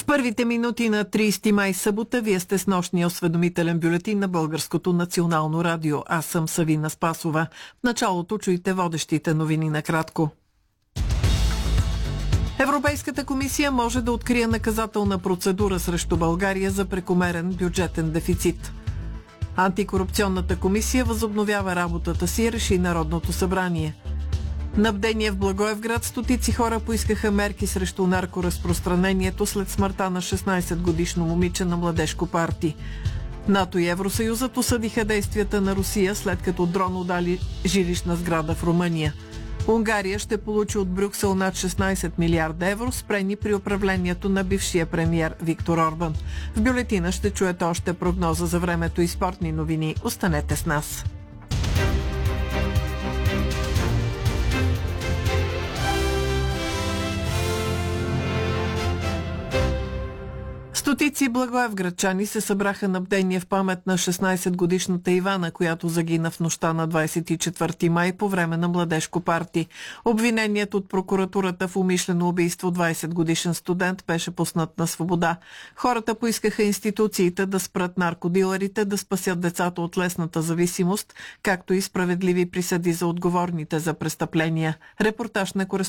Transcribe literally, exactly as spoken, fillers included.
Първите минути на тридесети май събота вие сте с нощния осведомителен бюлетин на Българското национално радио. Аз съм Савина Спасова. В началото чуйте водещите новини накратко. Европейската комисия може да открие наказателна процедура срещу България за прекомерен бюджетен дефицит. Антикорупционната комисия възобновява работата си, реши Народното събрание. На бдение в Благоевград стотици хора поискаха мерки срещу наркоразпространението след смъртта на шестнадесетгодишно момиче на младежко парти. НАТО и Евросъюзът осъдиха действията на Русия, след като дрон удали жилищна сграда в Румъния. Унгария ще получи от Брюксел над шестнадесет милиарда евро, спрени при управлението на бившия премиер Виктор Орбан. В бюлетина ще чуете още прогноза за времето и спортни новини. Останете с нас. Стотици благоевградчани се събраха на бдение в памет на шестнадесетгодишната Ивана, която загина в нощта на двадесет и четвърти май по време на младежко парти. Обвиненият от прокуратурата в умишлено убийство двадесетгодишен студент беше пуснат на свобода. Хората поискаха институциите да спрат наркодилърите, да спасят децата от лесната зависимост, както и справедливи присъди за отговорните за престъпления. Репортаж на кореспондент